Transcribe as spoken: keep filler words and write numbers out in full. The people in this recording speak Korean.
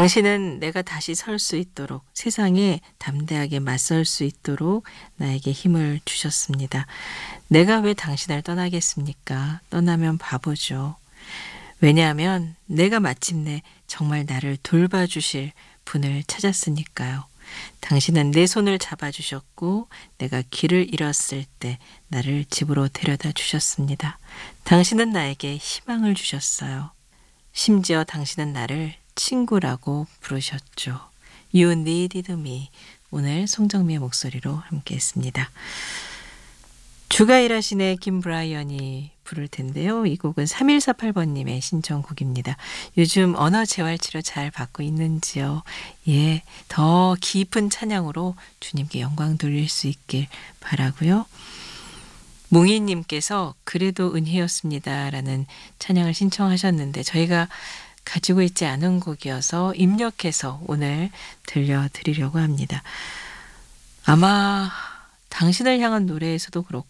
당신은 내가 다시 설 수 있도록, 세상에 담대하게 맞설 수 있도록 나에게 힘을 주셨습니다. 내가 왜 당신을 떠나겠습니까? 떠나면 바보죠. 왜냐하면 내가 마침내 정말 나를 돌봐주실 분을 찾았으니까요. 당신은 내 손을 잡아주셨고 내가 길을 잃었을 때 나를 집으로 데려다 주셨습니다. 당신은 나에게 희망을 주셨어요. 심지어 당신은 나를 친구라고 부르셨죠. You needed me. 오늘 송정미의 목소리로 함께 했습니다. 주가 일하신의 김브라이언이 부를 텐데요. 이 곡은 삼일사팔 번님의 신청곡입니다. 요즘 언어 재활치료 잘 받고 있는지요? 예, 더 깊은 찬양으로 주님께 영광 돌릴 수 있길 바라고요. 뭉이님께서 그래도 은혜였습니다 라는 찬양을 신청하셨는데 저희가 가지고 있지 않은 곡이어서 입력해서 오늘 들려드리려고 합니다. 아마 당신을 향한 노래에서도 그렇고